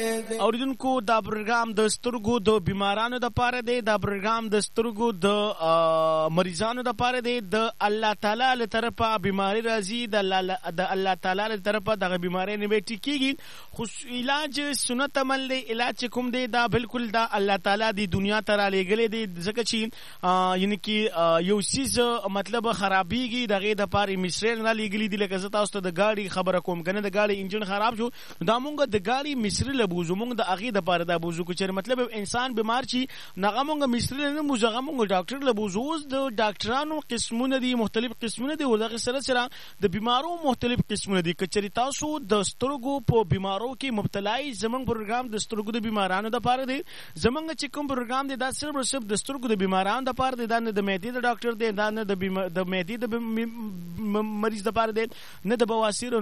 اوریدونکو دا پروګرام د سترګو د بیمارانو د پاره دی، دا پروګرام د سترګو د مریضانو د پاره دی. د الله تعالی له طرفه بیماری راځي، د الله تعالی له طرفه دغه بیماری نه کیږي. خو علاج سنت عمل دی، علاج کوم دی دا بالکل دا الله تعالی دی دنیا ته را لېږلی دی، ځکه چې یعنی کې یو سیز مطلب خرابېږي دغې دپاره مصري را لېږلي دي. لکه زه تاسو ته د ګاډي خبره کوم که نه، د ګاډي انجن خراب شو دا مونږ د ګاډي مصري له بوزو، مونږ د هغې دپاره دا بوزو. که چېرې مطلب انسان بیمار شي نو هغه مونږ مصري نه بوزو، هغه مونږ ډاکټر له بوزو. اوس د ډاکټرانو قسمونه دي، مختلف قسمونه دي، او دغې سره سره د بیمارو مختلف قسمونه دي. که چېرې تاسو د سترګو په بیمارو کې مبتلا یې، زموږ پروګرام د سترګو د بیمارانو دپاره دی. زموږ چې کوم پروګرام دی دا صرف او صرف د سترګو د بیمارانو دپاره دی، دا نه د معدې د ډاکټر دی، دا نه د معدې د مریض دپاره دی، نه د بواسیر